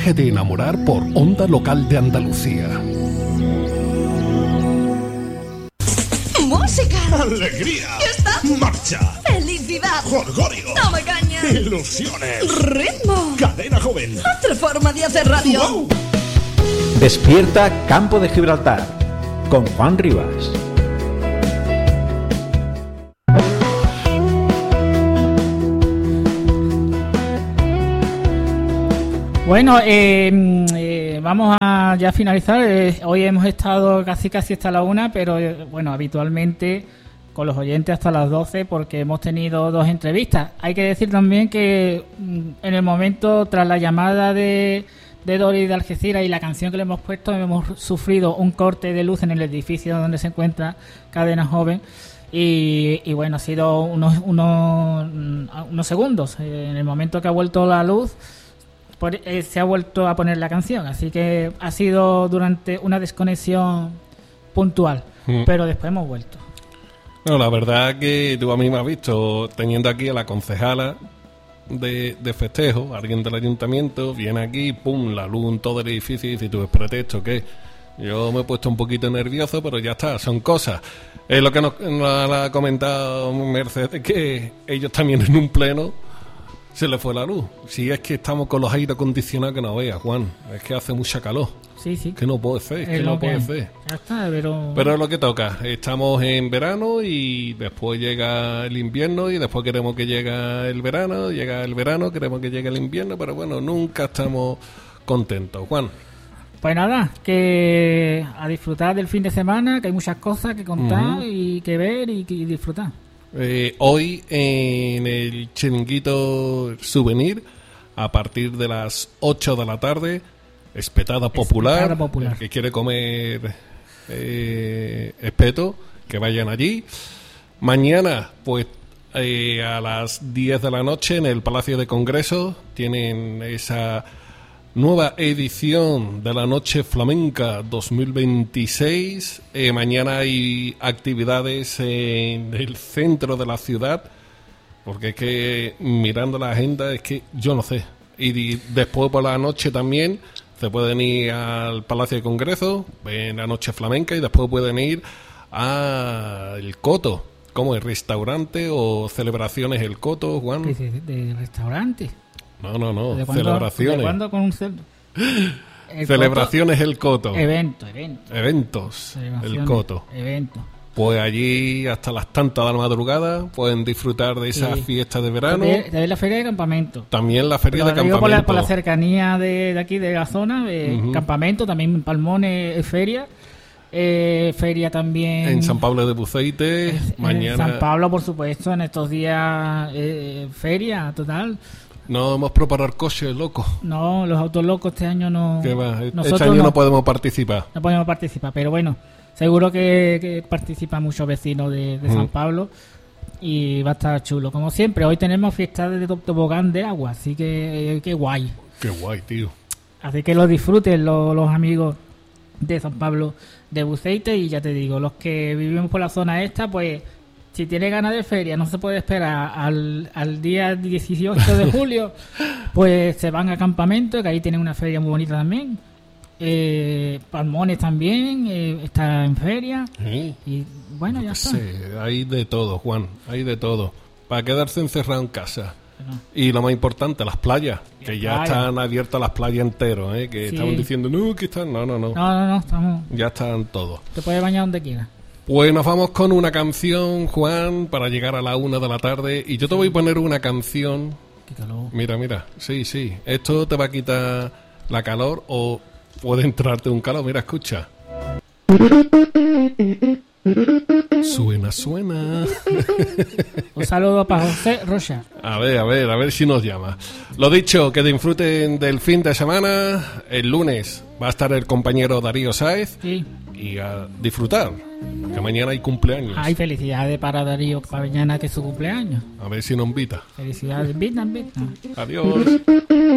Déjate enamorar por Onda Local de Andalucía. ¡Música! ¡Alegría! ¡Fiesta! ¡Marcha! ¡Felicidad! ¡Jolgorio! ¡Toma caña! ¡Ilusiones! ¡Ritmo! ¡Cadena Joven! ¡Otra forma de hacer radio! ¡Wow! Despierta Campo de Gibraltar con Juan Rivas. Bueno, vamos a ya finalizar. Hoy hemos estado casi hasta la 1, pero bueno, habitualmente con los oyentes hasta las 12 porque hemos tenido 2 entrevistas. Hay que decir también que en el momento, tras la llamada de Doris de Algeciras y la canción que le hemos puesto, hemos sufrido un corte de luz en el edificio donde se encuentra Cadena Joven. Y bueno, ha sido unos segundos. En el momento que ha vuelto la luz, se ha vuelto a poner la canción, así que ha sido durante una desconexión puntual, pero después hemos vuelto. No, la verdad que tú a mí me has visto teniendo aquí a la concejala de festejo, alguien del ayuntamiento, viene aquí, pum, la luz en todo el edificio y dice, tú, ¿es pretexto qué? Yo me he puesto un poquito nervioso, pero ya está, son cosas. Es lo que nos ha comentado Mercedes, que ellos también en un pleno se le fue la luz. Si es que estamos con los aire acondicionados que no veas, Juan. Es que hace mucha calor. Sí. Que no puede ser, que no puede ser. Ya está, pero es lo que toca. Estamos en verano y después llega el invierno y después queremos que llegue el verano. Llega el verano, queremos que llegue el invierno, pero bueno, nunca estamos contentos, Juan. Pues nada, que a disfrutar del fin de semana, que hay muchas cosas que contar y que ver y disfrutar. Hoy en el Chiringuito Souvenir, a partir de las 8 de la tarde, espetada popular. El que quiere comer espeto, que vayan allí. Mañana, pues a las 10 de la noche, en el Palacio de Congresos, tienen esa nueva edición de la Noche Flamenca 2026. Mañana hay actividades en el centro de la ciudad, porque es que mirando la agenda es que yo no sé. Y después por la noche también se pueden ir al Palacio de Congreso en la Noche Flamenca y después pueden ir al Coto, como el restaurante o celebraciones El Coto, Juan. ¿De restaurante? No, celebraciones. ¿De cuándo con un cerdo? Celebraciones El Coto. Eventos. El Coto. Eventos. Pues allí hasta las tantas de la madrugada pueden disfrutar de esa fiesta de verano. También la feria de campamento. También la feria de campamento. Por la cercanía de aquí, de la zona, campamento, también en Palmones es feria. Feria también en San Pablo de Buceite. Mañana en San Pablo, por supuesto, en estos días feria total. No vamos a preparar coches locos. No, los autos locos este año no. ¿Qué va? Este año no podemos participar. No podemos participar, pero bueno, seguro que participan muchos vecinos de San Pablo y va a estar chulo. Como siempre, hoy tenemos fiesta de tobogán de agua, así que qué guay. Qué guay, tío. Así que lo disfruten los amigos de San Pablo de Buceite, y ya te digo, los que vivimos por la zona esta, pues si tiene ganas de feria, no se puede esperar al día 18 de julio, pues se van a campamento, que ahí tienen una feria muy bonita también. Palmones también está en feria. Sí. Y bueno, ya está. Sí, hay de todo, Juan, hay de todo. Para quedarse encerrado en casa. Y lo más importante, las playas, que ya están abiertas las playas enteras, que sí. Estaban diciendo, no, que están, no, estamos... ya están todos. Te puedes bañar donde quieras. Pues nos vamos con una canción, Juan, para llegar a la 1 de la tarde. Y yo te voy a poner una canción. Qué calor. Mira, sí. Esto te va a quitar la calor o puede entrarte un calor. Mira, escucha. Suena. Un saludo para José Rocha. A ver si nos llama. Lo dicho, que disfruten del fin de semana. El lunes va a estar el compañero Darío Sáez. Sí. Y a disfrutar, que mañana hay cumpleaños. Hay felicidades para Darío, para mañana que es su cumpleaños. A ver si nos invita. Felicidades, invita. Adiós.